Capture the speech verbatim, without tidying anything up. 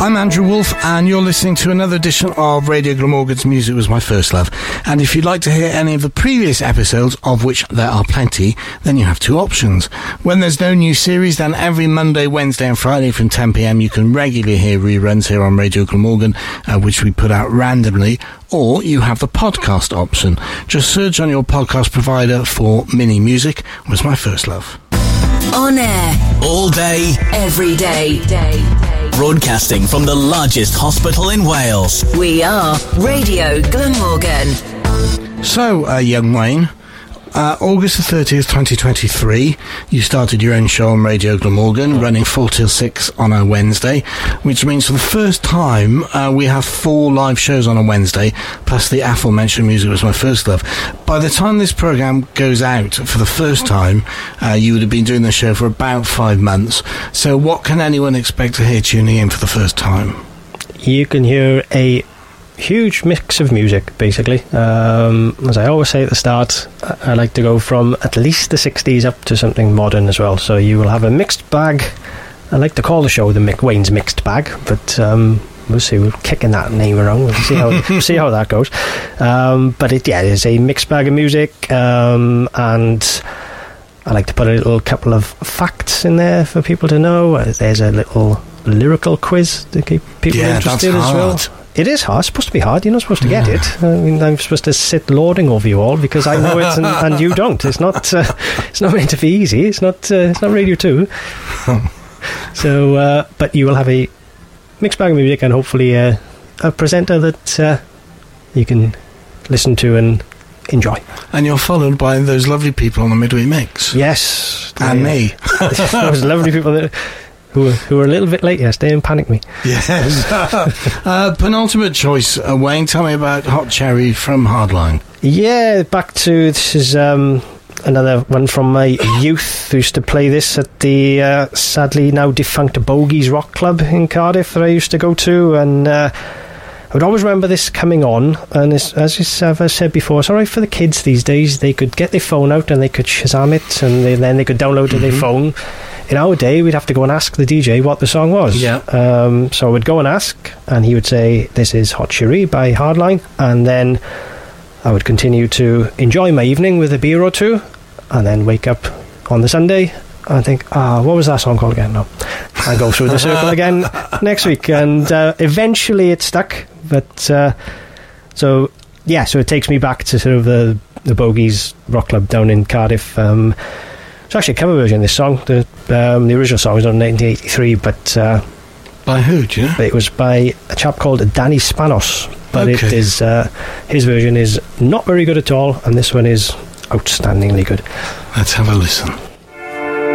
I'm Andrew Wolfe, and you're listening to another edition of Radio Glamorgan's Music Was My First Love. And if you'd like to hear any of the previous episodes, of which there are plenty, then you have two options. When there's no new series, then every Monday, Wednesday and Friday from ten p m you can regularly hear reruns here on Radio Glamorgan, uh, which we put out randomly. Or you have the podcast option. Just search on your podcast provider for Mini Music Was My First Love. On air. All day. Every day. day, day. Broadcasting from the largest hospital in Wales. We are Radio Glamorgan. So, uh, young Wayne, uh, August the thirtieth, twenty twenty-three, you started your own show on Radio Glamorgan, running four till six on a Wednesday, which means for the first time uh, we have four live shows on a Wednesday, plus the aforementioned Music Was My First Love. By the time this programme goes out for the first time, uh, you would have been doing the show for about five months. So what can anyone expect to hear tuning in for the first time? You can hear a huge mix of music, basically. Um, as I always say at the start, I like to go from at least the sixties up to something modern as well. So you will have a mixed bag. I like to call the show the Mick Wayne's Mixed Bag, but um, we'll see. We're kicking that name around. We'll see how see how that goes. Um, but it, yeah, it is a mixed bag of music, um, and I like to put a little couple of facts in there for people to know. There's a little lyrical quiz to keep people yeah, interested that's as well. hard. It is hard. It's supposed to be hard. You're not supposed to get it. I mean, I'm supposed to sit lording over you all because I know it and, and you don't. It's not. Uh, it's not meant to be easy. It's not. Uh, it's not Radio Two. So, uh, but you will have a mixed bag of music and hopefully uh, a presenter that uh, you can listen to and enjoy. And you're followed by those lovely people on the Midweek Mix. Yes, and uh, me. Those lovely people that. Who were, who were a little bit late yesterday and panicked me. Yes. uh, penultimate choice, uh, Wayne. Tell me about Hot Cherry from Hardline. Yeah, back to this is um, another one from my youth. I used to play this at the uh, sadly now defunct Bogies Rock Club in Cardiff that I used to go to, and uh, I would always remember this coming on. And it's, as I've said before, it's all right for the kids these days. They could get their phone out and they could Shazam it, and they, then they could download it mm-hmm. to their phone. In our day, we'd have to go and ask the D J what the song was. Yeah. Um, so I would go and ask, and he would say, "This is Hot Cherry by Hardline," and then I would continue to enjoy my evening with a beer or two, and then wake up on the Sunday and think, "Ah, what was that song called again?" No, and go through the circle again next week, and uh, eventually it stuck. But uh, so yeah, so it takes me back to sort of the the Bogies Rock Club down in Cardiff. Um, It's actually a cover version of this song. The um, the original song was done in nineteen eighty-three, but uh, by who, do you know? It was by a chap called Danny Spanos. But okay. it is uh, his version is not very good at all, and this one is outstandingly good. Let's have a listen.